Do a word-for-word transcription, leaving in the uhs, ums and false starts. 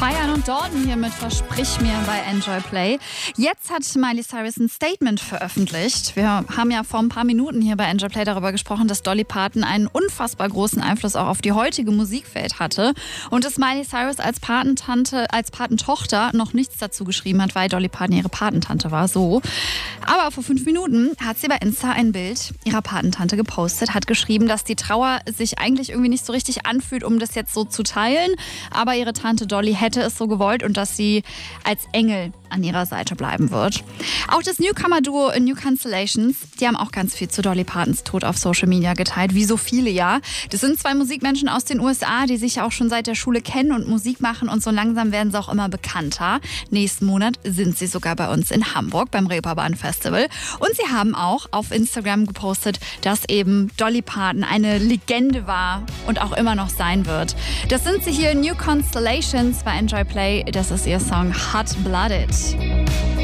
Bayern und Dalton hier mit Versprich mir bei Enjoy Play. Jetzt hat Miley Cyrus ein Statement veröffentlicht. Wir haben ja vor ein paar Minuten hier bei Enjoy Play darüber gesprochen, dass Dolly Parton einen unfassbar großen Einfluss auch auf die heutige Musikwelt hatte und dass Miley Cyrus als Patentante, als Patentochter noch nichts dazu geschrieben hat, weil Dolly Parton ihre Patentante war. So. Aber vor fünf Minuten hat sie bei Insta ein Bild ihrer Patentante gepostet, hat geschrieben, dass die Trauer sich eigentlich irgendwie nicht so richtig anfühlt, um das jetzt so zu teilen. Aber ihre Tante Dolly hätte es so gewollt und dass sie als Engel an ihrer Seite bleiben wird. Auch das Newcomer-Duo New Constellations, die haben auch ganz viel zu Dolly Partons Tod auf Social Media geteilt, wie so viele ja. Das sind zwei Musikmenschen aus den U S A, die sich auch schon seit der Schule kennen und Musik machen und so langsam werden sie auch immer bekannter. Nächsten Monat sind sie sogar bei uns in Hamburg beim Reeperbahn Festival und sie haben auch auf Instagram gepostet, dass eben Dolly Parton eine Legende war und auch immer noch sein wird. Das sind sie hier, New Constellations bei Enjoy Play. Das ist ihr Song Hot Blooded.